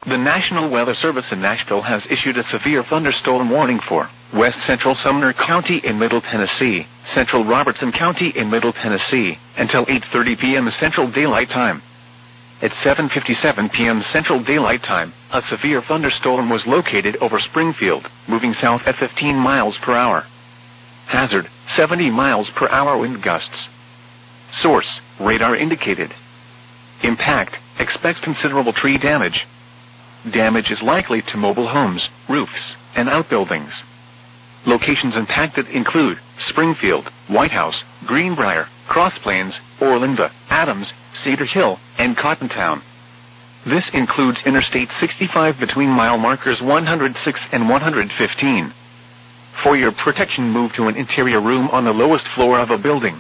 The National Weather Service in Nashville has issued a severe thunderstorm warning for West Central Sumner County in Middle Tennessee, Central Robertson County in Middle Tennessee, until 8:30 p.m. Central Daylight Time. At 7:57 p.m. Central Daylight Time, a severe thunderstorm was located over Springfield, moving south at 15 miles per hour. Hazard, 70 miles per hour wind gusts. Source, radar indicated. Impact, expects considerable tree damage. Damage is likely to mobile homes, roofs, and outbuildings. Locations impacted include Springfield, White House, Greenbrier, Cross Plains, Orlinda, Adams, Cedar Hill, and Cottontown. This includes Interstate 65 between mile markers 106 and 115. For your protection, move to an interior room on the lowest floor of a building.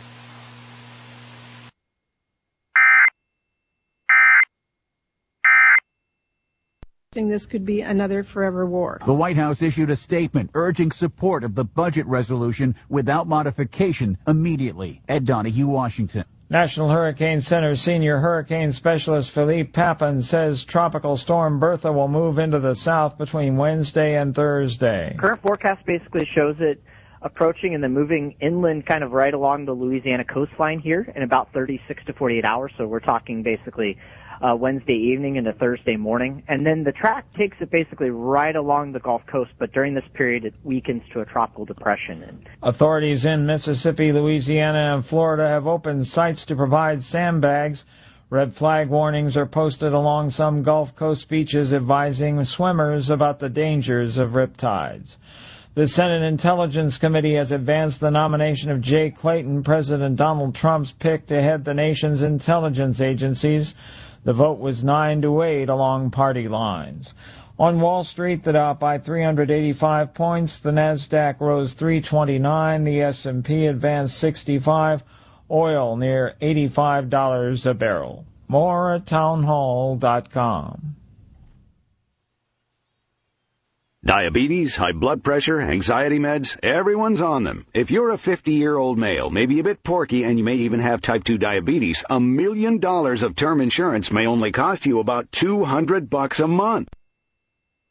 This could be another forever war. The White House issued a statement urging support of the budget resolution without modification immediately. Ed Donahue, Washington. National Hurricane Center senior hurricane specialist Philippe Papin says Tropical Storm Bertha will move into the south between Wednesday and Thursday. Current forecast basically shows it approaching and then moving inland kind of right along the Louisiana coastline here in about 36 to 48 hours. So we're talking basically Wednesday evening into Thursday morning. And then the track takes it basically right along the Gulf Coast, but during this period it weakens to a tropical depression. Authorities in Mississippi, Louisiana, and Florida have opened sites to provide sandbags. Red flag warnings are posted along some Gulf Coast beaches advising swimmers about the dangers of riptides. The Senate Intelligence Committee has advanced the nomination of Jay Clayton, President Donald Trump's pick, to head the nation's intelligence agencies. The vote was 9-8 along party lines. On Wall Street, the Dow by 385 points, the Nasdaq rose 329, the S&P advanced 65, oil near $85 a barrel. More at townhall.com. Diabetes, high blood pressure, anxiety meds, everyone's on them. If you're a 50-year-old male, maybe a bit porky, and you may even have type 2 diabetes, $1 million of term insurance may only cost you about $200 a month.